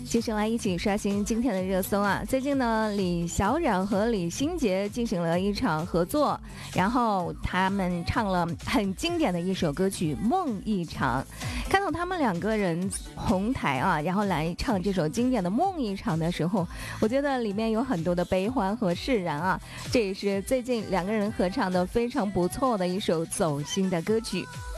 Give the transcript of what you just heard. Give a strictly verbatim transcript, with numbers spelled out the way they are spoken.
继续来一起刷新今天的热搜啊！最近呢，李小冉和李心洁进行了一场合作，然后他们唱了很经典的一首歌曲《梦一场》。看到他们两个人红台啊，然后来唱这首经典的《梦一场》的时候，我觉得里面有很多的悲欢和释然啊。这也是最近两个人合唱的非常不错的一首走心的歌曲。